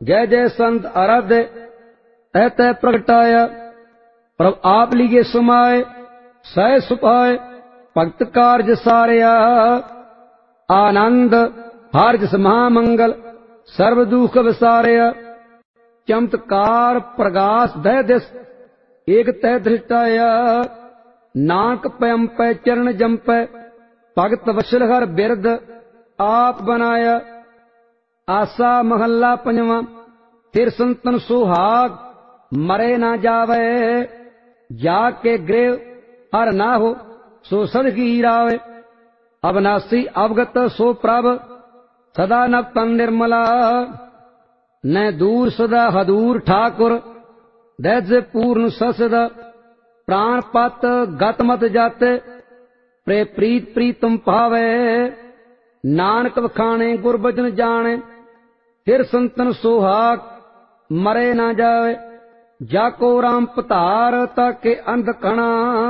जय जय संत आराध्य तह तह प्रगटाया। प्रभ आप लीगे समाए सह सुपाए भगत कारज सारिया। आनंद हर जस महामंगल सर्व दुख विसारिया। चमत्कार प्रगास दह दिस एक तह दृष्टाया। नानक पयंपै चरण जंपै भगत वशल हर बिरद आप बनाया। आसा महला पंजवा फिर संतन सुहाग मरे ना जावे। जाके गृह हर ना हो सो सदकी रावे। अविनाशी अवगत सो प्रभ सदा नव तन निर्मला। न दूर सदा हदूर ठाकुर दैज पूर्ण ससद। प्राण पत गत मत जाते प्रे प्रीत प्रीतम पावे। नानक वखाणे गुरबचन जाने फिर संतन सोहाग मरे ना जावे। जाको राम पतार ताके अंध कणा।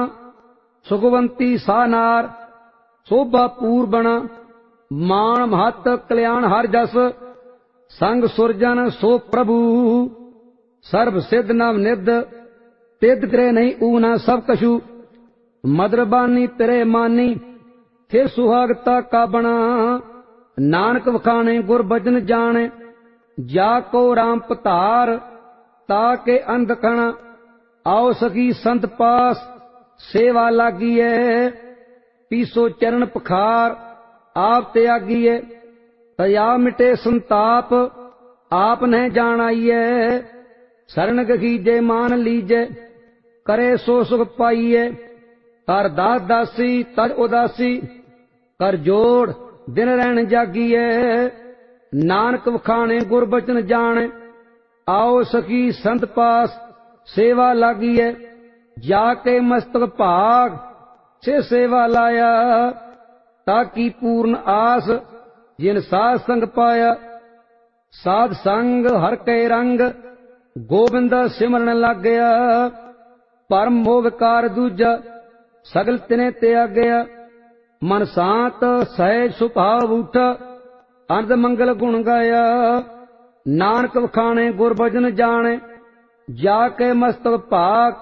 सुखवंती सानार शोभा पूर बना। मान महत कल्याण हर जस संग सुरजन सो प्रभु। सर्व सिद्ध नव निध तिद करे नहीं ऊना सब कछु। मदरबानी तेरे मानी फिर सुहागता का बना। नानक वखाने गुरबचन जाने जाको राम पतार ताके अंध कणा। आओ सखी संत पास सेवा लागी है। पीसो चरण पखार आप त्यागी है। तया मिटे संताप आप न जानाइए। शरण गखीजे मान लीजे करे सो सुख पाइए। कर दास दासी तज उदासी कर जोड़ दिन रहन जागिए। नानक वखाणे गुरबचन जाने आओ सखी संत पास सेवा लागिए। जाके मस्तक भाग से सेवा लाया। ताकि पूर्ण आस जिन साध संग पाया। साध संग हर के रंग गोबिंद सिमरन लग गया। परम मोह विकार दूजा सगल तिने त्यागया। मन शांत सहज सुभाव उठा अंध मंगल गुण गाया। नानक वखाणे गुरबचन जाने जाके मस्तक भाग